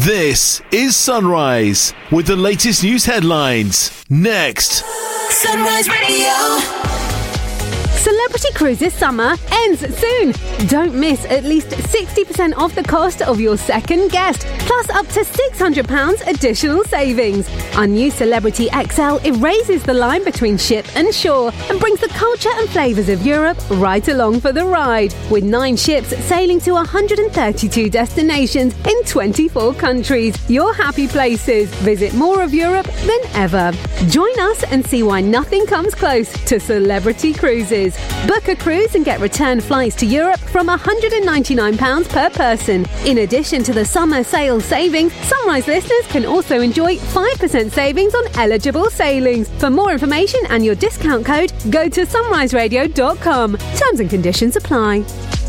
This is Sunrise with the latest news headlines. Next. Sunrise Radio. Celebrity Cruises summer ends soon. Don't miss at least 60% off the cost of your second guest, plus up to £600 additional savings. Our new Celebrity XL erases the line between ship and shore and brings the culture and flavours of Europe right along for the ride. With 9 ships sailing to 132 destinations in 24 countries. Your happy places. Visit more of Europe than ever. Join us and see why nothing comes close to Celebrity Cruises. Book a cruise and get return flights to Europe from £199 per person. In addition to the summer sales savings, Sunrise listeners can also enjoy 5% savings on eligible sailings. For more information and your discount code, go to sunriseradio.com. Terms and conditions apply.